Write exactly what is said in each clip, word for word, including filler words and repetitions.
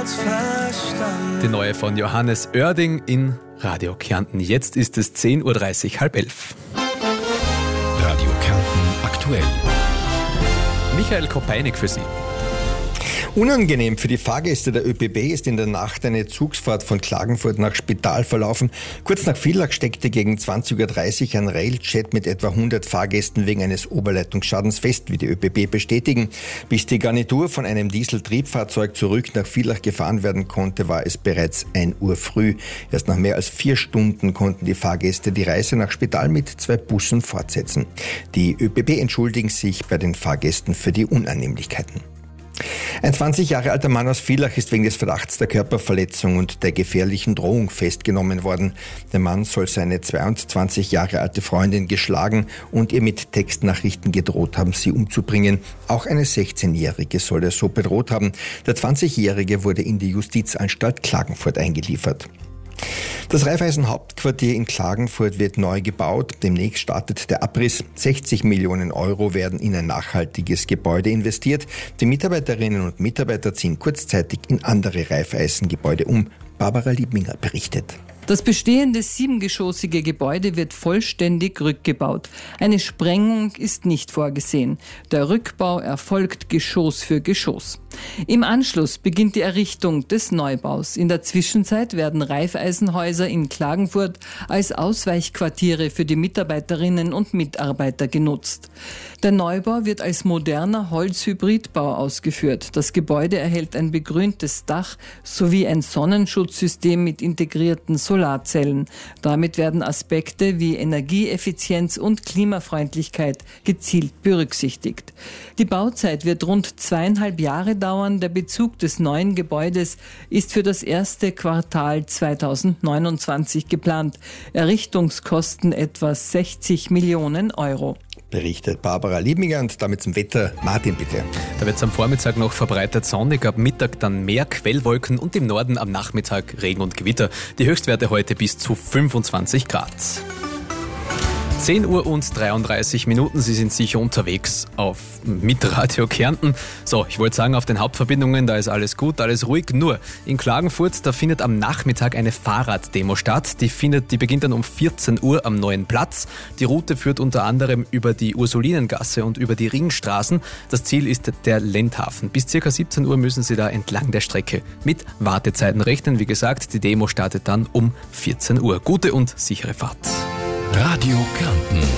Die neue von Johannes Oerding in Radio Kärnten. Jetzt ist es zehn Uhr dreißig, halb elf. Radio Kärnten aktuell. Michael Kopeinig für Sie. Unangenehm für die Fahrgäste der ÖBB ist in der Nacht eine Zugsfahrt von Klagenfurt nach Spital verlaufen. Kurz nach Villach steckte gegen zwanzig Uhr dreißig ein Railjet mit etwa hundert Fahrgästen wegen eines Oberleitungsschadens fest, wie die ÖBB bestätigen. Bis die Garnitur von einem Dieseltriebfahrzeug zurück nach Villach gefahren werden konnte, war es bereits ein Uhr früh. Erst nach mehr als vier Stunden konnten die Fahrgäste die Reise nach Spital mit zwei Bussen fortsetzen. Die ÖBB entschuldigen sich bei den Fahrgästen für die Unannehmlichkeiten. Ein zwanzig Jahre alter Mann aus Villach ist wegen des Verdachts der Körperverletzung und der gefährlichen Drohung festgenommen worden. Der Mann soll seine zweiundzwanzig Jahre alte Freundin geschlagen und ihr mit Textnachrichten gedroht haben, sie umzubringen. Auch eine sechzehnjährige soll er so bedroht haben. Der zwanzigjährige wurde in die Justizanstalt Klagenfurt eingeliefert. Das Raiffeisen-Hauptquartier in Klagenfurt wird neu gebaut. Demnächst startet der Abriss. sechzig Millionen Euro werden in ein nachhaltiges Gebäude investiert. Die Mitarbeiterinnen und Mitarbeiter ziehen kurzzeitig in andere Raiffeisen-Gebäude um. Barbara Liebminger berichtet. Das bestehende siebengeschossige Gebäude wird vollständig rückgebaut. Eine Sprengung ist nicht vorgesehen. Der Rückbau erfolgt Geschoss für Geschoss. Im Anschluss beginnt die Errichtung des Neubaus. In der Zwischenzeit werden Raiffeisenhäuser in Klagenfurt als Ausweichquartiere für die Mitarbeiterinnen und Mitarbeiter genutzt. Der Neubau wird als moderner Holzhybridbau ausgeführt. Das Gebäude erhält ein begrüntes Dach sowie ein Sonnenschutzsystem mit integrierten Solarzellen. Damit werden Aspekte wie Energieeffizienz und Klimafreundlichkeit gezielt berücksichtigt. Die Bauzeit wird rund zweieinhalb Jahre dauern. Der Bezug des neuen Gebäudes ist für das erste Quartal zweitausendneunundzwanzig geplant. Errichtungskosten etwa sechzig Millionen Euro. Berichtet Barbara Liebminger und damit zum Wetter. Martin, bitte. Da wird es am Vormittag noch verbreitet sonnig, ab Mittag dann mehr Quellwolken und im Norden am Nachmittag Regen und Gewitter. Die Höchstwerte heute bis zu fünfundzwanzig Grad. zehn Uhr und dreiunddreißig Minuten, Sie sind sicher unterwegs auf mit Radio Kärnten. So, ich wollte sagen, auf den Hauptverbindungen, da ist alles gut, alles ruhig. Nur in Klagenfurt, da findet am Nachmittag eine Fahrraddemo statt. Die, findet, die beginnt dann um vierzehn Uhr am Neuen Platz. Die Route führt unter anderem über die Ursulinengasse und über die Ringstraßen. Das Ziel ist der Lendhafen. Bis ca. siebzehn Uhr müssen Sie da entlang der Strecke mit Wartezeiten rechnen. Wie gesagt, die Demo startet dann um vierzehn Uhr. Gute und sichere Fahrt. Radio Kärnten.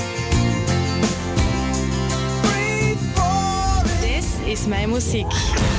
Das ist meine Musik.